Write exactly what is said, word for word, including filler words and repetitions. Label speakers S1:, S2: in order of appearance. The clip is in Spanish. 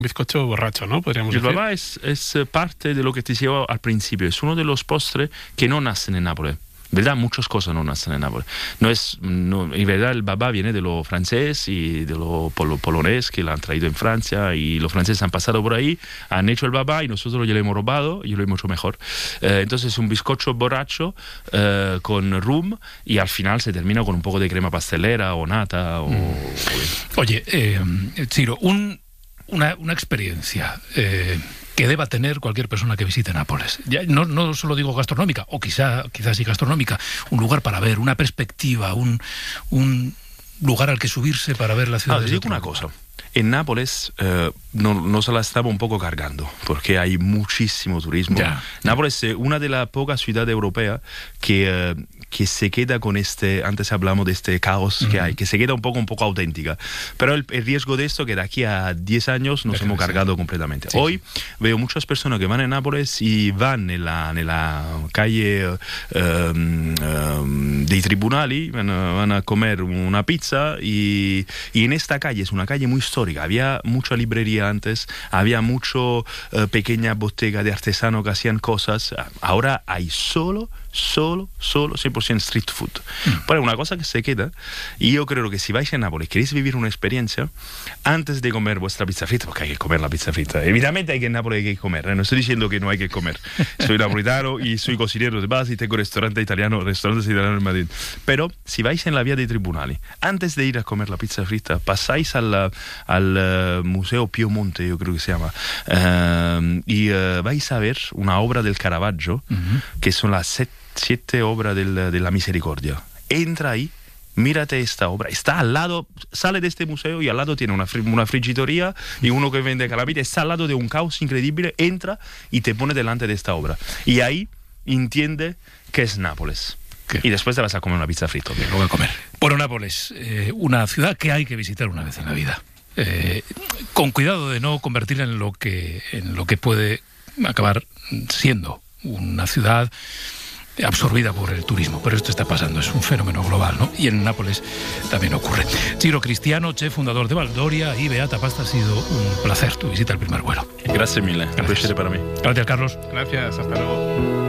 S1: bizcocho borracho, ¿no? Podríamos
S2: El
S1: decir.
S2: babà es, es parte de lo que te decía al principio. Es uno de los postres que no nacen en Nápoles. En verdad, muchas cosas no nacen en Nápoles. No es, no, en verdad, el babà viene de lo francés y de lo polo, polonés que lo han traído en Francia, y los franceses han pasado por ahí, han hecho el babà y nosotros ya lo hemos robado y lo hemos hecho mejor. Eh, entonces es un bizcocho borracho eh, con rum, y al final se termina con un poco de crema pastelera o nata. O,
S3: mm.
S2: o...
S3: Oye, eh, Ciro, un, una, una experiencia... Eh, que deba tener cualquier persona que visite Nápoles. Ya no, no solo digo gastronómica, o quizá, quizás sí gastronómica, un lugar para ver, una perspectiva, un, un lugar al que subirse para ver la ciudad.
S2: Ah, te digo una cosa. En Nápoles eh, no, nos la estamos un poco cargando, porque hay muchísimo turismo.
S3: Ya.
S2: Nápoles es una de las pocas ciudades europeas que, eh, que se queda con este, antes hablamos de este caos uh-huh. que hay, que se queda un poco, un poco auténtica. Pero el, el riesgo de esto que de aquí a diez años nos hemos cargado completamente. Sí. Hoy veo muchas personas que van a Nápoles y van en la, en la calle um, um, dei Tribunali, van a, van a comer una pizza, y, y en esta calle, es una calle muy histórica. Había mucha librería antes, había mucho uh, pequeña bottega de artesanos que hacían cosas. Ahora hay solo, solo, solo cien por ciento street food. Mm. Pero una cosa que se queda, y yo creo que si vais a Nápoles, queréis vivir una experiencia, antes de comer vuestra pizza frita, porque hay que comer la pizza frita, evidentemente hay que en Nápoles hay que comer, ¿eh? No estoy diciendo que no hay que comer. Soy napolitano y soy cocinero de base y tengo restaurante italiano, restaurantes italianos en Madrid. Pero si vais en la vía dei Tribunali, antes de ir a comer la pizza frita, pasáis al, al uh, Museo Pio Monte, yo creo que se llama, uh, y uh, vais a ver una obra del Caravaggio, uh-huh. que son las set, siete obras del, de la Misericordia. Entra ahí, mírate esta obra, está al lado, sale de este museo y al lado tiene una, fri- una frigitoría y uno que vende calamita, está al lado de un caos increíble, entra y te pone delante de esta obra. Y ahí entiende que es Nápoles. ¿Qué? Y después te vas a comer una pizza frita.
S3: Lo voy a comer. Bueno, Nápoles, eh, una ciudad que hay que visitar una vez en la vida. Eh, con cuidado de no convertirla en lo que, en lo que puede acabar siendo una ciudad absorbida por el turismo, pero esto está pasando, es un fenómeno global, ¿no? Y en Nápoles también ocurre. Ciro Cristiano, chef fundador de Valdoria y Beata Pasta, ha sido un placer tu visita al Primer Vuelo.
S2: Gracias mil, un placer para mí.
S3: Gracias, Carlos.
S1: Gracias, hasta luego.